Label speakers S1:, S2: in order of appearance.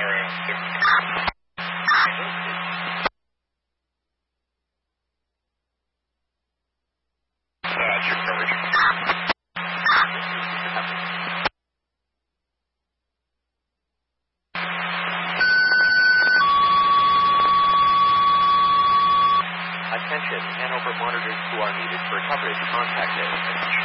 S1: Attention, Hanover monitors who are needed for coverage contacted.